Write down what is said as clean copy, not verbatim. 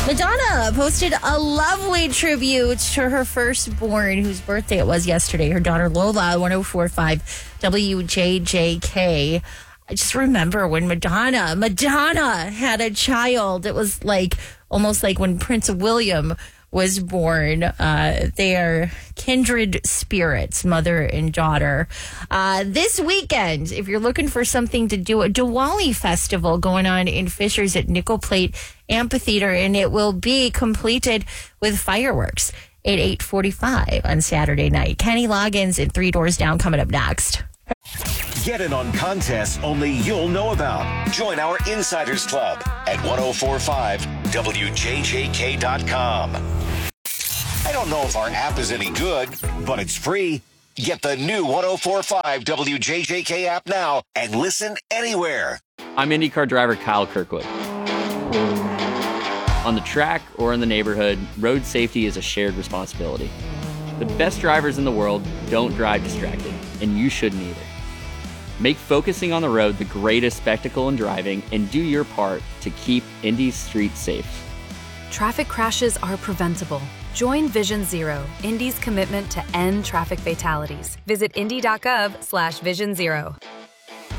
Madonna posted a lovely tribute to her firstborn, whose birthday it was yesterday, her daughter Lola, 1045 WJJK. I just remember when Madonna had a child. It was almost like when Prince William was born. They are kindred spirits, mother and daughter. This weekend, if you're looking for something to do, a Diwali festival going on in Fishers at Nickel Plate Amphitheater, and it will be completed with fireworks at 8:45 on Saturday night. Kenny Loggins and Three Doors Down coming up next. Get in on contests only you'll know about. Join our Insiders Club at 1045WJJK.com. I don't know if our app is any good, but it's free. Get the new 1045 WJJK app now and listen anywhere. I'm IndyCar driver Kyle Kirkwood. On the track or in the neighborhood, road safety is a shared responsibility. The best drivers in the world don't drive distracted, and you shouldn't either. Make focusing on the road the greatest spectacle in driving and do your part to keep Indy's streets safe. Traffic crashes are preventable. Join Vision Zero, Indy's commitment to end traffic fatalities. Visit indy.gov/Vision Zero.